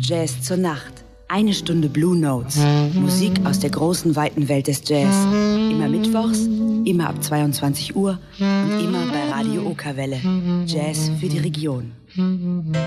Jazz zur Nacht. Eine Stunde Blue Notes. Musik aus der großen, weiten Welt des Jazz. Immer mittwochs, immer ab 22 Uhr und immer bei Radio Okerwelle. Jazz für die Region.